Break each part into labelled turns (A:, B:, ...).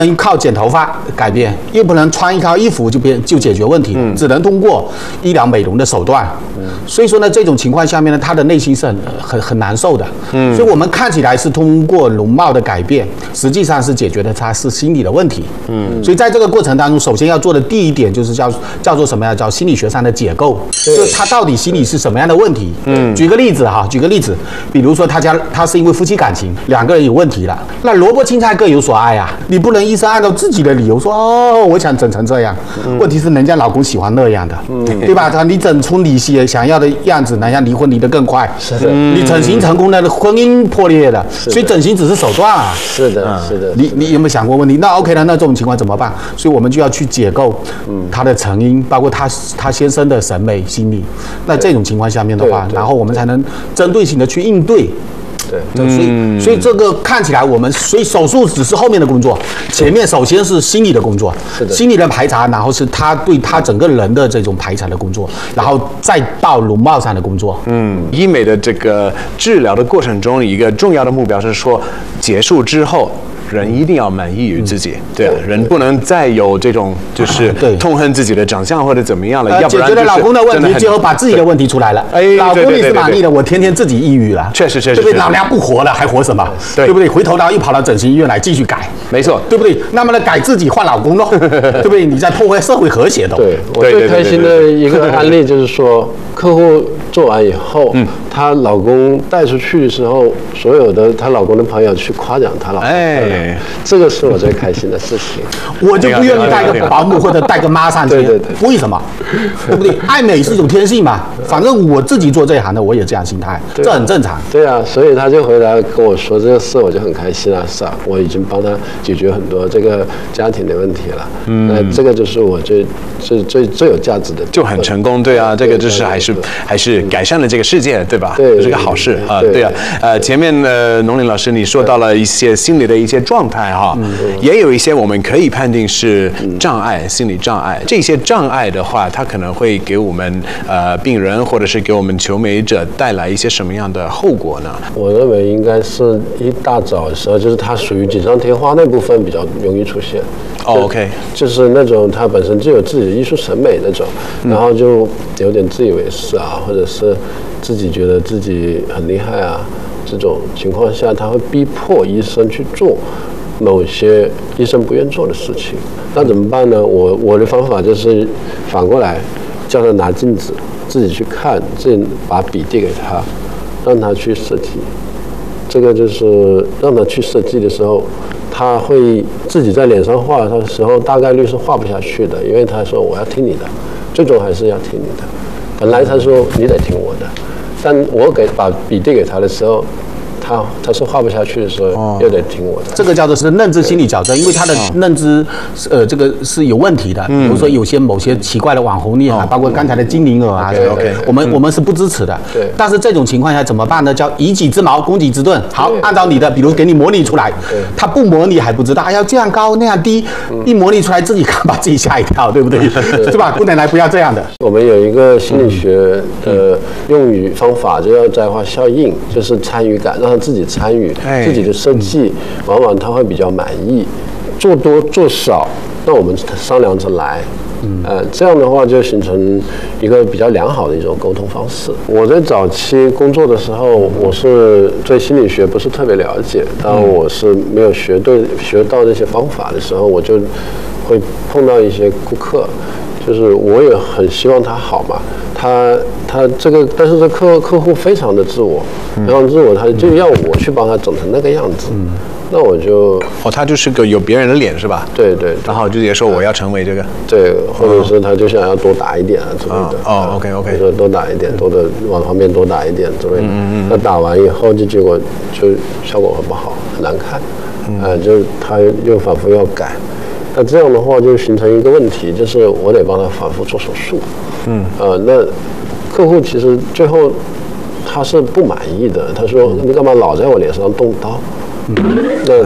A: 靠剪头发改变，又不能穿一套衣服就解决问题，只能通过医疗美容的手段。所以说呢，这种情况下面呢，他的内心是很难受的。所以我们看起来是通过容貌的改变，实际上是解决的他是心理的问题。所以在这个过程当中，首先要做的第一点就是叫做什么呀？叫心理学上的解构，就是他到底心里是什么样的问题。举个例子，比如说他是因为夫妻感情2个人有问题了，那萝卜青菜各有所爱啊，你不能医生按照自己的理由说我想整成这样，问题是人家老公喜欢那样的，对吧？你整出你想要的样子，人家离婚离得更快。
B: 是的，
A: 你整形成功了，婚姻破裂了，所以整形只是手段啊。
B: 是的，是的。
A: 你有没有想过问题？那 OK 了，那这种情况怎么办？所以我们就要去解构他的成因，包括他先生的审美心理。那这种情况下面的话，然后我们才能针对性的去应对。对，所以这个看起来所以手术只是后面的工作，前面首先是心理的工作，心理的排查，然后是他对他整个人的这种排查的工作，然后再到容貌上的工作。
C: 医美的这个治疗的过程中，一个重要的目标是说，结束之后。人一定要满意于自己，对啊，人不能再有这种就是痛恨自己的长相或者怎么样了，要不然
A: 解决了老公的问题，最后把自己的问题出来了。老公你是满意的，我天天自己抑郁了，
C: 确实，
A: 对不对？老娘不活了，还活什么？对不对？回头然后又跑到整形医院来继续改，
C: 没错，
A: 对不对？那么呢，改自己换老公咯，对不对？你在破坏社会和谐的。
B: 对，我最开心的一个案例就是说，客户做完以后，她老公带出去的时候，所有的她老公的朋友去夸奖她老公。这个是我最开心的事情。
A: 我就不愿意带个保姆或者带个妈上去。
B: 对，
A: 为什么？对不对？爱美是一种天性嘛。反正我自己做这一行的，我也这样心态，这很正常。
B: 对啊，所以他就回来跟我说这个事，我就很开心啊。是啊，我已经帮他解决很多这个家庭的问题了。那这个就是我最有价值的，
C: 就很成功。对啊，这个就是还是改善了这个世界，对吧？
B: 对，
C: 是个好事啊。对啊，前面的农林老师你说到了一些心理的一些状态哈，也有一些我们可以判定是障碍，心理障碍。这些障碍的话，它可能会给我们病人或者是给我们求美者带来一些什么样的后果呢？
B: 我认为应该是一大早的时候，就是它属于锦上添花那部分比较容易出现。
C: OK，
B: 就是那种他本身就有自己的艺术审美那种，然后就有点自以为是啊，或者是自己觉得自己很厉害啊，这种情况下，他会逼迫医生去做某些医生不愿做的事情。那怎么办呢？我的方法就是反过来，叫他拿镜子自己去看，自己把笔递给他，让他去设计。这个就是让他去设计的时候，他会自己在脸上画的时候，大概率是画不下去的，因为他说我要听你的，最终还是要听你的。本来他说你得听我的，但我把笔递给他的时候，他是画不下去的时候，又得听我的。
A: 这个叫做是认知心理矫正，因为他的认知这个是有问题的。比如说某些奇怪的网红厉害，包括刚才的精灵耳啊，我们是不支持的。
B: 对。
A: 但是这种情况下怎么办呢？叫以己之矛攻己之盾。好，按照你的，比如给你模拟出来，他不模拟还不知道，要这样高那样低，一模拟出来自己看把自己吓一跳，对不对？是吧？姑奶奶不要这样的。
B: 我们有一个心理学的用语方法，就叫窄化效应，就是参与感，让他自己参与自己的设计，往往他会比较满意。做多做少，那我们商量着来。这样的话就形成一个比较良好的一种沟通方式。我在早期工作的时候，我是对心理学不是特别了解，当我是没有学到这些方法的时候，我就会碰到一些顾客，就是我也很希望他好嘛，他这个，但是这客户非常的自我，非常自我，他就要我去帮他整成那个样子。那我就
C: 他就是个有别人的脸是吧？
B: 对，
C: 然后就直接说我要成为这个，
B: 对，或者是他就想要多打一点啊之类的。
C: OK，
B: 说多打一点，往旁边多打一点之类的。那打完以后结果就效果很不好，很难看。就他又反复要改。那这样的话就形成一个问题，就是我得帮他反复做手术。那客户其实最后他是不满意的，他说你干嘛老在我脸上动刀？那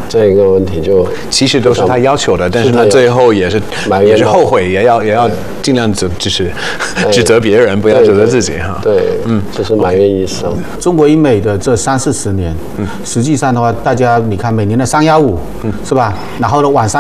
B: 这一个问题就
C: 其实都是他要求的，但是他最后也是后悔，也要尽量就是指责别人，不要指责自己哈。
B: 对，就是埋怨一生。
A: 中国英美的这30-40年，实际上的话，大家你看每年的315，是吧？然后呢，晚上。